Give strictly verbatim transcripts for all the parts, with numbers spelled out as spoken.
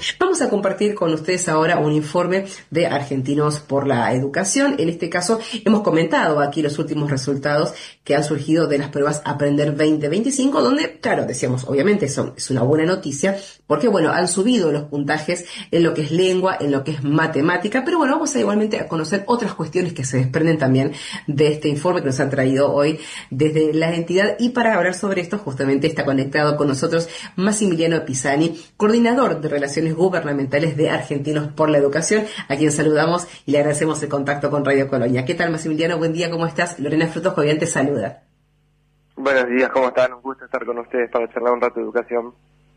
Vamos a compartir con ustedes ahora un informe de Argentinos por la Educación. En este caso, hemos comentado aquí los últimos resultados que han surgido de las pruebas Aprender veinte veinticinco, donde, claro, decíamos, obviamente son, es una buena noticia, porque, bueno, han subido los puntajes en lo que es lengua, en lo que es matemática, pero bueno, vamos a igualmente a conocer otras cuestiones que se desprenden también de este informe que nos han traído hoy desde la entidad. Y para hablar sobre esto, justamente está conectado con nosotros Massimiliano Pisani, coordinador de Relaciones Gubernamentales de Argentinos por la Educación, a quien saludamos y le agradecemos el contacto con Radio Colonia. ¿Qué tal, Massimiliano? Buen día, ¿cómo estás? Lorena Frutos Jovian te saluda. Buenos días, ¿cómo están? Un gusto estar con ustedes para charlar un rato de educación.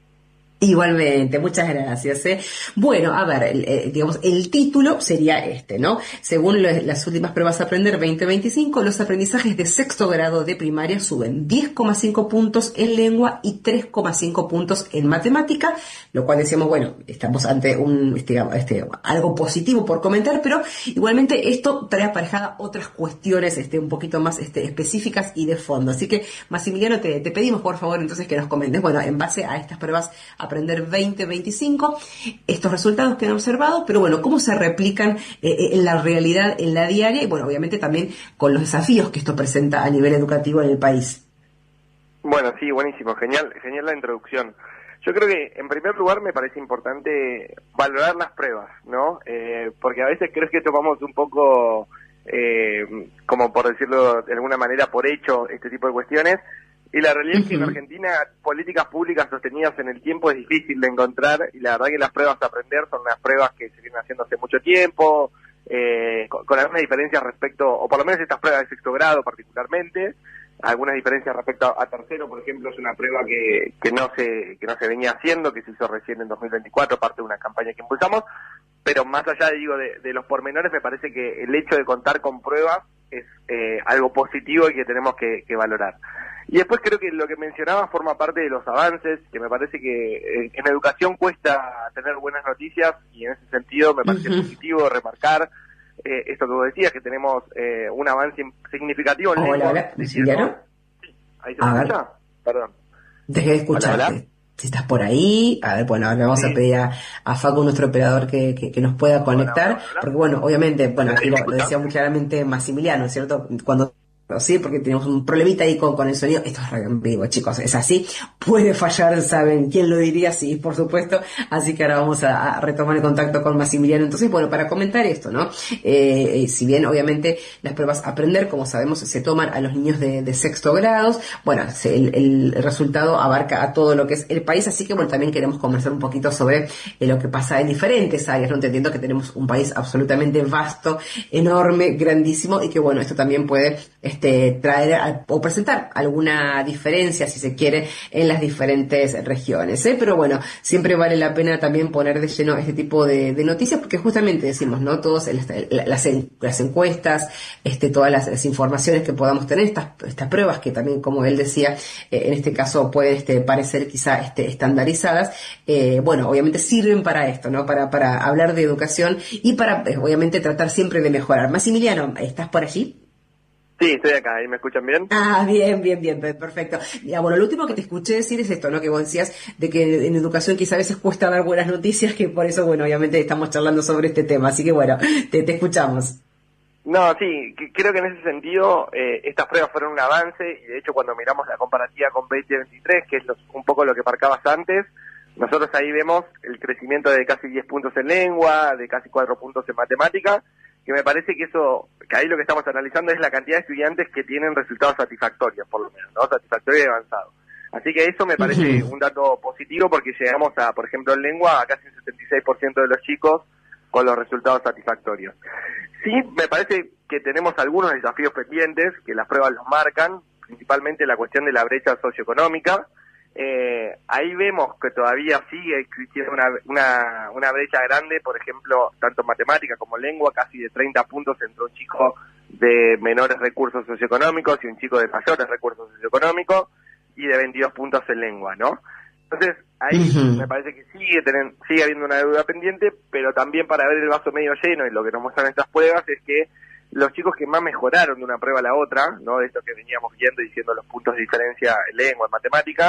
Igualmente, muchas gracias. ¿eh? Bueno, a ver, el, eh, digamos, el título sería este, ¿no? Según lo, las últimas pruebas Aprender veinte veinticinco, los aprendizajes de sexto grado de primaria suben diez coma cinco puntos en lengua y tres coma cinco puntos en matemática, lo cual decíamos, bueno, estamos ante un, este, este, algo positivo por comentar, pero igualmente esto trae aparejada otras cuestiones, este, un poquito más, este, específicas y de fondo. Así que, Massimiliano, te, te pedimos, por favor, entonces que nos comentes, bueno, en base a estas pruebas Aprender veinte veinticinco, estos resultados que han observado, pero bueno, cómo se replican eh, en la realidad, en la diaria, y bueno, obviamente también con los desafíos que esto presenta a nivel educativo en el país. Bueno, sí, buenísimo, genial, genial la introducción. Yo creo que, en primer lugar, me parece importante valorar las pruebas, ¿no? Eh, porque a veces creo que tomamos un poco, eh, como por decirlo de alguna manera, por hecho este tipo de cuestiones. Y la realidad uh-huh. es que en Argentina políticas públicas sostenidas en el tiempo es difícil de encontrar, y la verdad que las pruebas a aprender son unas pruebas que se vienen haciendo hace mucho tiempo, eh, con, con algunas diferencias respecto, o por lo menos estas pruebas de sexto grado particularmente, algunas diferencias respecto a, a tercero, por ejemplo, es una prueba que, que no se que no se venía haciendo, que se hizo recién en dos mil veinticuatro, parte de una campaña que impulsamos, pero más allá, digo, de, de los pormenores, me parece que el hecho de contar con pruebas es eh, algo positivo y que tenemos que, que valorar. Y después creo que lo que mencionaba forma parte de los avances, que me parece que en, en educación cuesta tener buenas noticias, y en ese sentido me parece uh-huh. positivo remarcar eh, esto que vos decías, que tenemos eh, un avance significativo en lengua. Hola, ¿Massimiliano? Sí, ahí se escucha. Perdón. Dejé de escucharte. Hola, hola. Si estás por ahí, a ver, bueno, ahora vamos sí. a pedir a, a Facu, nuestro operador, que, que, que nos pueda conectar, hola, hola, hola. Porque bueno, obviamente, bueno, aquí lo, lo decía muy claramente Massimiliano, ¿cierto? Cuando sí, porque tenemos un problemita ahí con, con el sonido. Esto es radio en vivo, chicos, es así, puede fallar, ¿saben quién lo diría? Sí, por supuesto. Así que ahora vamos a, a retomar el contacto con Massimiliano. Entonces, bueno, para comentar esto, ¿no? Eh, eh, si bien obviamente las pruebas Aprender, como sabemos, se toman a los niños de, de sexto grados, bueno, se, el, el resultado abarca a todo lo que es el país, así que bueno, también queremos conversar un poquito sobre eh, lo que pasa en diferentes áreas, ¿no? Entendiendo que tenemos un país absolutamente vasto, enorme, grandísimo, y que bueno, esto también puede Este, traer a, o presentar alguna diferencia, si se quiere, en las diferentes regiones, ¿eh? Pero bueno, siempre vale la pena también poner de lleno este tipo de, de noticias, porque justamente decimos, ¿no? Todas las, las encuestas, este, todas las, las informaciones que podamos tener, estas, estas pruebas que también, como él decía, eh, en este caso pueden este, parecer quizá este, estandarizadas, eh, bueno, obviamente sirven para esto, ¿no? Para, para hablar de educación y para, eh, obviamente, tratar siempre de mejorar. Massimiliano, ¿estás por allí? Sí, estoy acá, ¿y me escuchan bien? Ah, bien, bien, bien, perfecto. Ya, bueno, lo último que te escuché decir es esto, ¿no? Que vos decías de que en educación quizá a veces cuesta dar buenas noticias, que por eso, bueno, obviamente estamos charlando sobre este tema, así que bueno, te, te escuchamos. No, sí, que, creo que en ese sentido eh, estas pruebas fueron un avance, y de hecho cuando miramos la comparativa con veinte veintitrés, que es los, un poco lo que marcabas antes, nosotros ahí vemos el crecimiento de casi diez puntos en lengua, de casi cuatro puntos en matemática, que me parece que eso, que ahí lo que estamos analizando es la cantidad de estudiantes que tienen resultados satisfactorios, por lo menos, ¿no? Satisfactorio y avanzado. Así que eso me parece un dato positivo, porque llegamos a, por ejemplo, en lengua, a casi un setenta y seis por ciento de los chicos con los resultados satisfactorios. Sí, me parece que tenemos algunos desafíos pendientes, que las pruebas los marcan, principalmente la cuestión de la brecha socioeconómica. Eh, ahí vemos que todavía sigue existiendo una, una, una brecha grande, por ejemplo, tanto en matemática como en lengua, casi de treinta puntos entre un chico de menores recursos socioeconómicos y un chico de mayores recursos socioeconómicos, y de veintidós puntos en lengua, ¿no? Entonces, ahí uh-huh. me parece que sigue tenen, sigue habiendo una deuda pendiente, pero también para ver el vaso medio lleno, y lo que nos muestran estas pruebas es que los chicos que más mejoraron de una prueba a la otra, ¿no? De esto que veníamos viendo, diciendo los puntos de diferencia en lengua, en matemática,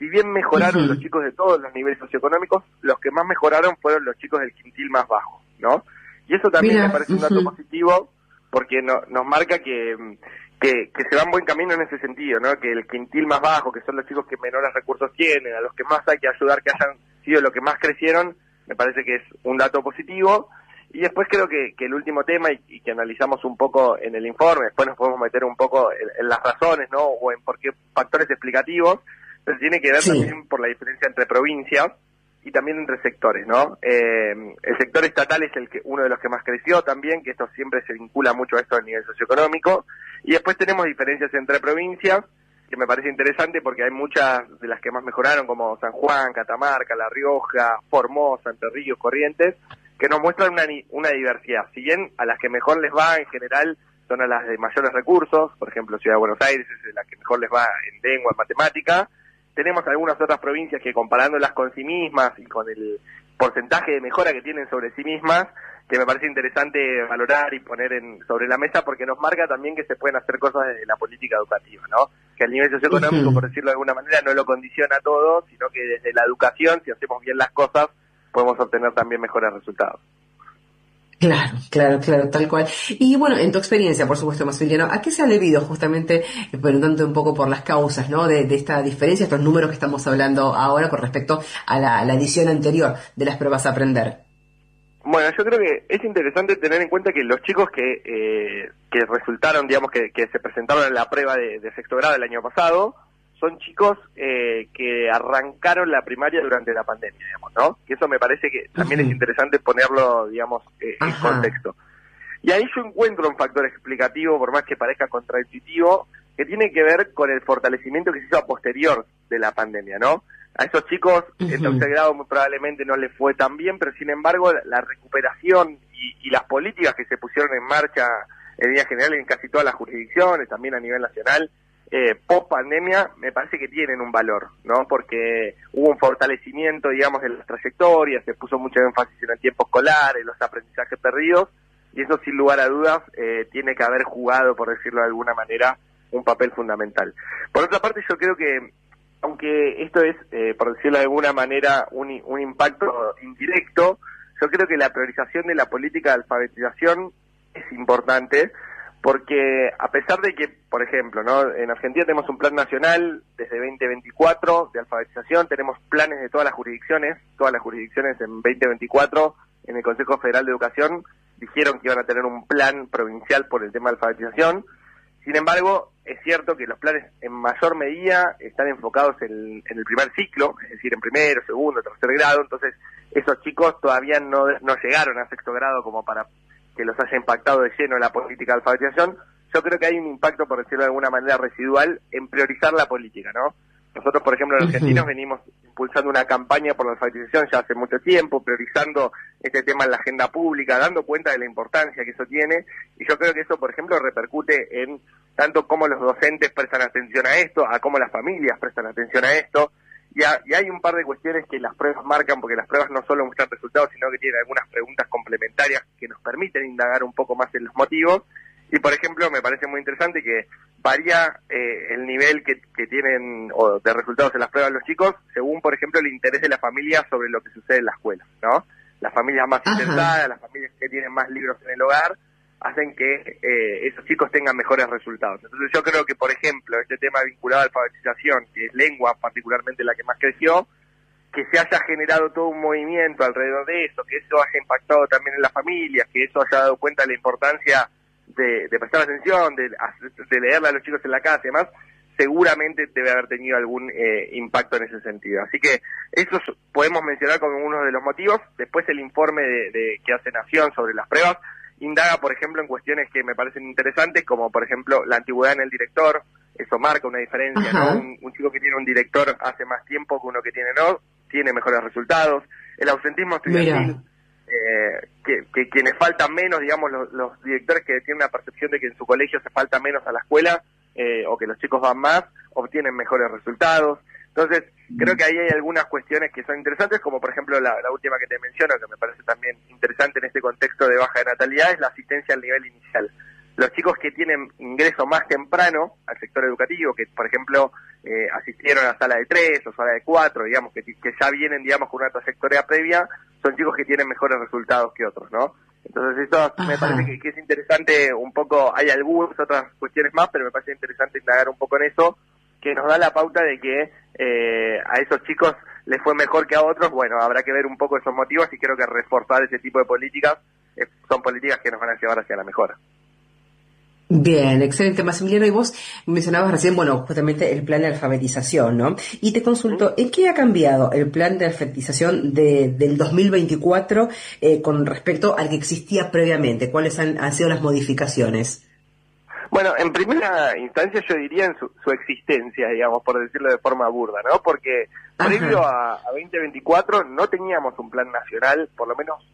si bien mejoraron Uh-huh. los chicos de todos los niveles socioeconómicos, los que más mejoraron fueron los chicos del quintil más bajo, ¿no? Y eso también Mira, me parece un dato uh-huh. positivo, porque no, nos marca que, que, que se va en buen camino en ese sentido, ¿no? Que el quintil más bajo, que son los chicos que menores recursos tienen, a los que más hay que ayudar, que hayan sido los que más crecieron, me parece que es un dato positivo. Y después creo que, que el último tema, y, y que analizamos un poco en el informe, después nos podemos meter un poco en, en las razones, ¿no? O en por qué factores explicativos, pero tiene que ver Sí. también por la diferencia entre provincias y también entre sectores, ¿no? Eh, el sector estatal es el que uno de los que más creció también, que esto siempre se vincula mucho a esto del nivel socioeconómico, y después tenemos diferencias entre provincias, que me parece interesante porque hay muchas de las que más mejoraron, como San Juan, Catamarca, La Rioja, Formosa, Entre Ríos, Corrientes, que nos muestran una, una diversidad. Si bien a las que mejor les va en general son a las de mayores recursos, por ejemplo Ciudad de Buenos Aires es la que mejor les va en lengua, en matemática, tenemos algunas otras provincias que comparándolas con sí mismas y con el porcentaje de mejora que tienen sobre sí mismas, que me parece interesante valorar y poner en, sobre la mesa, porque nos marca también que se pueden hacer cosas desde la política educativa, ¿no? Que el nivel socioeconómico, Uh-huh. por decirlo de alguna manera, no lo condiciona todo, sino que desde la educación, si hacemos bien las cosas, podemos obtener también mejores resultados. Claro, claro, claro, tal cual. Y bueno, en tu experiencia, por supuesto, Maximiliano, ¿a qué se ha debido justamente, eh, preguntando un poco por las causas, ¿no? De, de esta diferencia, estos números que estamos hablando ahora con respecto a la, a la edición anterior de las pruebas a aprender? Bueno, yo creo que es interesante tener en cuenta que los chicos que eh, que resultaron, digamos, que, que se presentaron en la prueba de, de sexto grado el año pasado, son chicos eh, que arrancaron la primaria durante la pandemia, digamos, ¿no? Que eso me parece que también Uh-huh. es interesante ponerlo, digamos, eh, en contexto. Y ahí yo encuentro un factor explicativo, por más que parezca contraintuitivo, que tiene que ver con el fortalecimiento que se hizo a posterior de la pandemia, ¿no? A esos chicos Uh-huh. en tercer grado muy probablemente no les fue tan bien, pero sin embargo la, la recuperación y, y las políticas que se pusieron en marcha en línea general en casi todas las jurisdicciones, también a nivel nacional, eh, post pandemia, me parece que tienen un valor, ¿no? Porque hubo un fortalecimiento, digamos, de las trayectorias, se puso mucho énfasis en el tiempo escolar, en los aprendizajes perdidos, y eso sin lugar a dudas eh, tiene que haber jugado, por decirlo de alguna manera, un papel fundamental. Por otra parte, yo creo que, aunque esto es, eh, por decirlo de alguna manera, un, un impacto indirecto, yo creo que la priorización de la política de alfabetización es importante, porque a pesar de que, por ejemplo, ¿no? En Argentina tenemos un plan nacional desde veinte veinticuatro de alfabetización, tenemos planes de todas las jurisdicciones, todas las jurisdicciones en veinte veinticuatro en el Consejo Federal de Educación dijeron que iban a tener un plan provincial por el tema de alfabetización. Sin embargo, es cierto que los planes en mayor medida están enfocados en, en el primer ciclo, es decir, en primero, segundo, tercer grado, entonces esos chicos todavía no, no llegaron a sexto grado como para que los haya impactado de lleno la política de alfabetización. Yo creo que hay un impacto, por decirlo de alguna manera, residual en priorizar la política, ¿no? Nosotros, por ejemplo, en Argentinos venimos impulsando una campaña por la alfabetización ya hace mucho tiempo, priorizando este tema en la agenda pública, dando cuenta de la importancia que eso tiene, y yo creo que eso, por ejemplo, repercute en tanto cómo los docentes prestan atención a esto, a cómo las familias prestan atención a esto, y, a, y hay un par de cuestiones que las pruebas marcan, porque las pruebas no solo muestran resultados, sino que tienen algunas preguntas complementarias que nos permiten indagar un poco más en los motivos. Y, por ejemplo, me parece muy interesante que varía eh, el nivel que, que tienen o de resultados en las pruebas los chicos según, por ejemplo, el interés de la familia sobre lo que sucede en la escuela, ¿no? Las familias más Ajá. interesadas, las familias que tienen más libros en el hogar, hacen que eh, esos chicos tengan mejores resultados. Entonces yo creo que, por ejemplo, este tema vinculado a alfabetización, que es lengua particularmente la que más creció, que se haya generado todo un movimiento alrededor de eso, que eso haya impactado también en las familias, que eso haya dado cuenta de la importancia de, de prestar atención, de, de leerle a los chicos en la casa y demás, seguramente debe haber tenido algún eh, impacto en ese sentido. Así que eso podemos mencionar como uno de los motivos. Después el informe de, de que hace Nación sobre las pruebas indaga, por ejemplo, en cuestiones que me parecen interesantes, como por ejemplo la antigüedad en el director. Eso marca una diferencia, Ajá. ¿no? Un, un chico que tiene un director hace más tiempo que uno que tiene no, tiene mejores resultados. El ausentismo estudiantil, eh, que, que quienes faltan menos, digamos, los, los directores que tienen una percepción de que en su colegio se falta menos a la escuela, eh, o que los chicos van más, obtienen mejores resultados. Entonces, creo que ahí hay algunas cuestiones que son interesantes, como por ejemplo la, la última que te menciono, que me parece también interesante en este contexto de baja de natalidad, es la asistencia al nivel inicial. los chicos que tienen ingreso más temprano al sector educativo, que por ejemplo eh, asistieron a sala de tres o sala de cuatro, digamos, que, que ya vienen, digamos, con una trayectoria previa, son chicos que tienen mejores resultados que otros, ¿no? Entonces eso Ajá. me parece que, que es interesante un poco, hay algunas otras cuestiones más, pero me parece interesante indagar un poco en eso, que nos da la pauta de que eh, a esos chicos les fue mejor que a otros. Bueno, habrá que ver un poco esos motivos y creo que reforzar ese tipo de políticas eh, son políticas que nos van a llevar hacia la mejora. Bien, excelente, Maximiliano. Y vos mencionabas recién, bueno, justamente el plan de alfabetización, ¿no? Y te consulto, ¿en qué ha cambiado el plan de alfabetización de, del dos mil veinticuatro eh, con respecto al que existía previamente? ¿Cuáles han, han sido las modificaciones? Bueno, en primera instancia yo diría en su, su existencia, digamos, por decirlo de forma burda, ¿no? Porque Ajá. previo a, a veinte veinticuatro no teníamos un plan nacional, por lo menos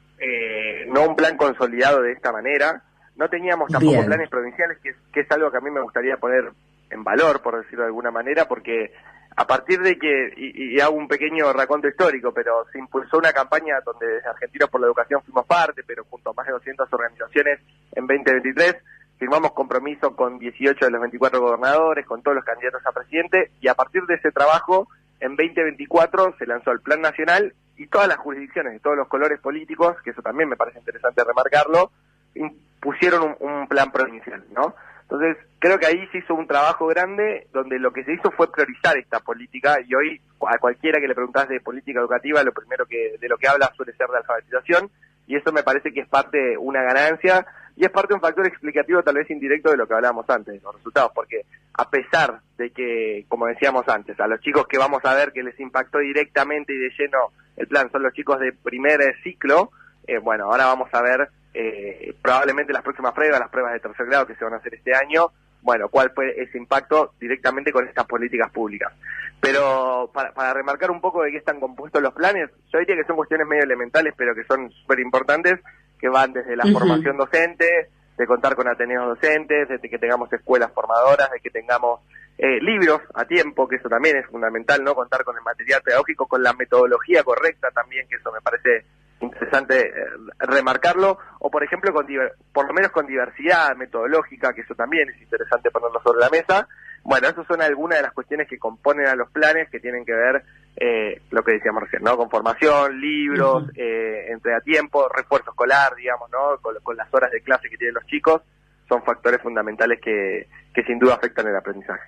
eh, no un plan consolidado de esta manera. No teníamos tampoco Bien. planes provinciales, que es, que es algo que a mí me gustaría poner en valor, por decirlo de alguna manera, porque a partir de que, y, y hago un pequeño raconto histórico, pero se impulsó una campaña donde desde Argentinos por la Educación fuimos parte, pero junto a más de doscientas organizaciones en veinte veintitrés, firmamos compromiso con dieciocho de los veinticuatro gobernadores, con todos los candidatos a presidente, y a partir de ese trabajo, en veinte veinticuatro se lanzó el Plan Nacional, y todas las jurisdicciones de todos los colores políticos, que eso también me parece interesante remarcarlo, pusieron un, un plan provincial, ¿no? Entonces, creo que ahí se hizo un trabajo grande donde lo que se hizo fue priorizar esta política, y hoy a cualquiera que le preguntás de política educativa, lo primero que de lo que habla suele ser de alfabetización, y eso me parece que es parte de una ganancia, y es parte de un factor explicativo tal vez indirecto de lo que hablábamos antes, de los resultados, porque a pesar de que, como decíamos antes, a los chicos que vamos a ver que les impactó directamente y de lleno el plan son los chicos de primer ciclo, eh, bueno, ahora vamos a ver Eh, probablemente las próximas pruebas, las pruebas de tercer grado que se van a hacer este año, bueno, cuál fue ese impacto directamente con estas políticas públicas. Pero para, para remarcar un poco de qué están compuestos los planes, yo diría que son cuestiones medio elementales, pero que son súper importantes, que van desde la uh-huh. formación docente, de contar con ateneos docentes, de que tengamos escuelas formadoras, de que tengamos eh, libros a tiempo, que eso también es fundamental, ¿no? Contar con el material pedagógico, con la metodología correcta también, que eso me parece interesante eh, remarcarlo, o por ejemplo con diver- por lo menos con diversidad metodológica, que eso también es interesante ponerlo sobre la mesa. Bueno, esas son algunas de las cuestiones que componen a los planes, que tienen que ver eh, lo que decíamos recién, ¿no? Con formación, libros, uh-huh. eh, entrega a tiempo, refuerzo escolar, digamos, ¿no? Con, con las horas de clase que tienen los chicos, son factores fundamentales que, que sin duda afectan el aprendizaje.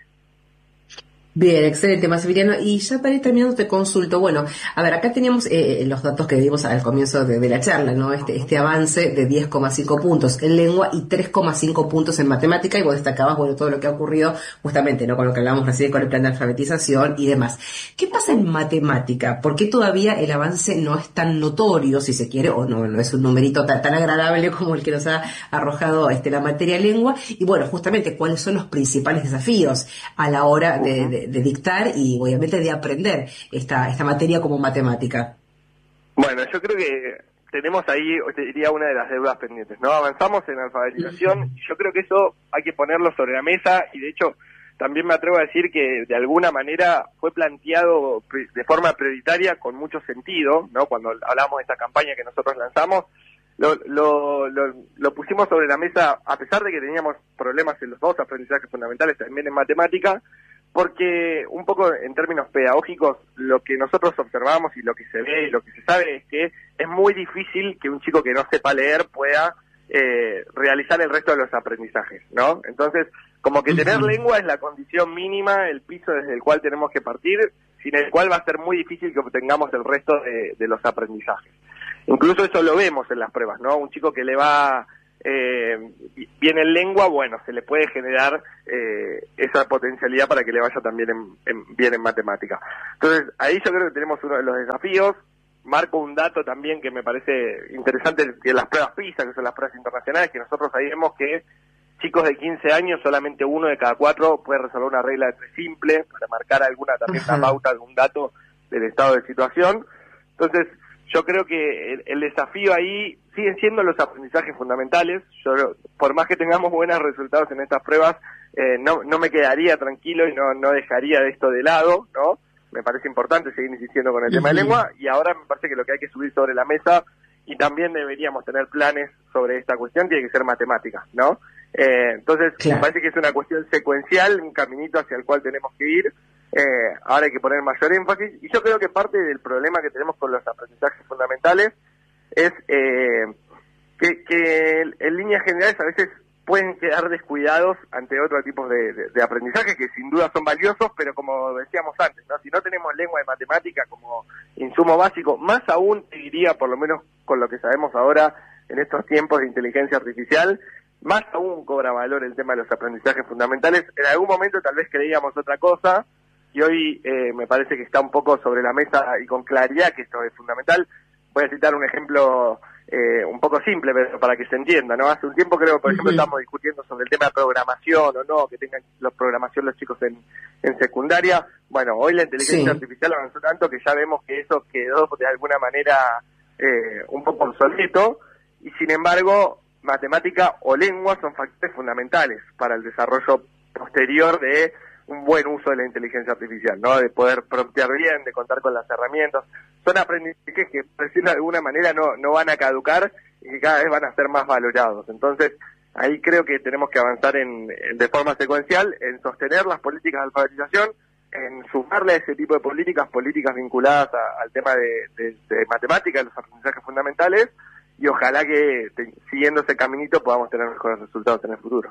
Bien, excelente, Maximiliano. Y ya para ir terminando te consulto, bueno, a ver, acá teníamos eh, los datos que dimos al comienzo de, de la charla, ¿no? Este, este avance de diez coma cinco puntos en lengua y tres coma cinco puntos en matemática, y vos destacabas, bueno, todo lo que ha ocurrido justamente, ¿no? Con lo que hablábamos recién con el plan de alfabetización y demás. ¿Qué pasa en matemática? ¿Por qué todavía el avance no es tan notorio, si se quiere, o no, no es un numerito tan, tan agradable como el que nos ha arrojado este, la materia lengua? Y bueno, justamente, ¿cuáles son los principales desafíos a la hora de, de de dictar y obviamente de aprender esta esta materia como matemática? Bueno, yo creo que tenemos ahí, te diría, una de las deudas pendientes, ¿no? Avanzamos en alfabetización uh-huh. y yo creo que eso hay que ponerlo sobre la mesa, y de hecho también me atrevo a decir que de alguna manera fue planteado de forma prioritaria con mucho sentido, ¿no? Cuando hablamos de esta campaña que nosotros lanzamos, Lo, lo, lo, lo pusimos sobre la mesa, a pesar de que teníamos problemas en los dos aprendizajes fundamentales, también en matemática, porque un poco en términos pedagógicos lo que nosotros observamos y lo que se ve y lo que se sabe es que es muy difícil que un chico que no sepa leer pueda eh, realizar el resto de los aprendizajes, ¿no? Entonces, como que tener lengua es la condición mínima, el piso desde el cual tenemos que partir, sin el cual va a ser muy difícil que obtengamos el resto de, de los aprendizajes. Incluso eso lo vemos en las pruebas, ¿no? Un chico que le va eh, bien en lengua, bueno, se le puede generar eh, esa potencialidad para que le vaya también en, en, bien en matemática. Entonces, ahí yo creo que tenemos uno de los desafíos. Marco un dato también que me parece interesante, que las pruebas PISA, que son las pruebas internacionales, que nosotros ahí vemos que chicos de quince años, solamente uno de cada cuatro puede resolver una regla de tres simple, para marcar alguna también una pauta, algún dato del estado de situación. Entonces, yo creo que el, el desafío ahí siguen siendo los aprendizajes fundamentales. Yo, por más que tengamos buenos resultados en estas pruebas, eh, no, no me quedaría tranquilo y no, no dejaría de esto de lado, ¿no? Me parece importante seguir insistiendo con el tema de lengua, y ahora me parece que lo que hay que subir sobre la mesa, y también deberíamos tener planes sobre esta cuestión, tiene que ser matemática, ¿no? Eh, entonces, claro. me parece que es una cuestión secuencial, un caminito hacia el cual tenemos que ir. Eh, ahora hay que poner mayor énfasis. Y yo creo que parte del problema que tenemos con los aprendizajes fundamentales es eh, que, que en líneas generales a veces pueden quedar descuidados ante otro tipo de, de, de aprendizaje que sin duda son valiosos, pero como decíamos antes, ¿no? Si no tenemos lengua y matemática como insumo básico, más aún te diría, por lo menos con lo que sabemos ahora en estos tiempos de inteligencia artificial, más aún cobra valor el tema de los aprendizajes fundamentales. En algún momento tal vez creíamos otra cosa y hoy eh, me parece que está un poco sobre la mesa y con claridad que esto es fundamental. Voy a citar un ejemplo eh, un poco simple, pero para que se entienda, ¿no? Hace un tiempo creo, por ejemplo, uh-huh. estamos discutiendo sobre el tema de programación o no, que tengan la programación los chicos en, en secundaria. Bueno, hoy la inteligencia sí. artificial avanzó tanto que ya vemos que eso quedó de alguna manera eh, un poco obsoleto, y sin embargo, matemática o lengua son factores fundamentales para el desarrollo posterior de un buen uso de la inteligencia artificial, ¿no? De poder promptear bien, de contar con las herramientas. Son aprendizajes que, por decirlo de alguna manera, no, no van a caducar y que cada vez van a ser más valorados. Entonces, ahí creo que tenemos que avanzar en, en de forma secuencial en sostener las políticas de alfabetización, en sumarle a ese tipo de políticas, políticas vinculadas a, al tema de, de, de matemática, de los aprendizajes fundamentales, y ojalá que te, siguiendo ese caminito podamos tener mejores resultados en el futuro.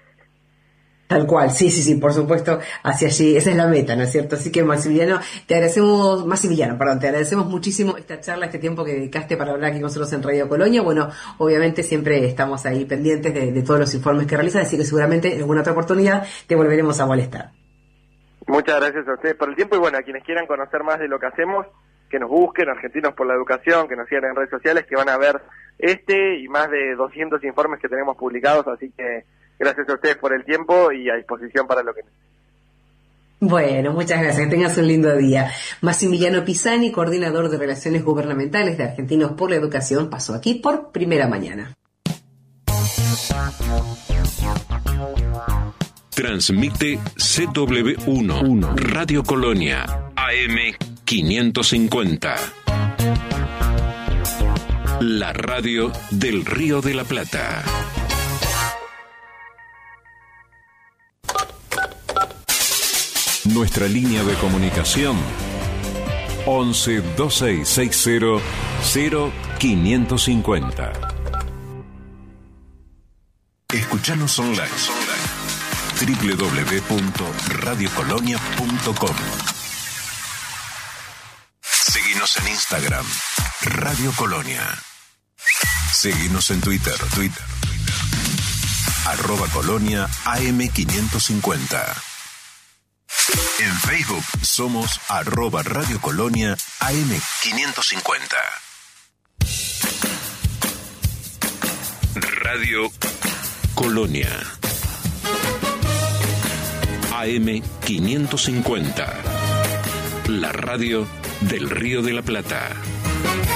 Tal cual, sí, sí, sí, por supuesto, hacia allí, esa es la meta, ¿no es cierto? Así que Maximiliano, te agradecemos, Maximiliano, perdón, te agradecemos muchísimo esta charla, este tiempo que dedicaste para hablar aquí con nosotros en Radio Colonia. Bueno, obviamente siempre estamos ahí pendientes de, de todos los informes que realizas, así que seguramente en alguna otra oportunidad te volveremos a molestar. Muchas gracias a ustedes por el tiempo y bueno, a quienes quieran conocer más de lo que hacemos, que nos busquen, Argentinos por la Educación, que nos sigan en redes sociales, que van a ver este y más de doscientos informes que tenemos publicados, así que gracias a ustedes por el tiempo y a disposición para lo que necesiten. Bueno, muchas gracias. Que tengas un lindo día. Maximiliano Pisani, coordinador de Relaciones Gubernamentales de Argentinos por la Educación, pasó aquí por Primera Mañana. Transmite C W uno, Radio Colonia, A M quinientos cincuenta. La radio del Río de la Plata. Nuestra línea de comunicación once dos seis seis cero cero quinientos cincuenta. Escuchanos online, doble u doble u doble u punto radio colonia punto com. Seguinos en Instagram, Radio Colonia. Seguinos en Twitter, Twitter, arroba Colonia A M quinientos cincuenta. En Facebook somos arroba Radio Colonia A M quinientos cincuenta. Radio Colonia A M quinientos cincuenta. La radio del Río de la Plata.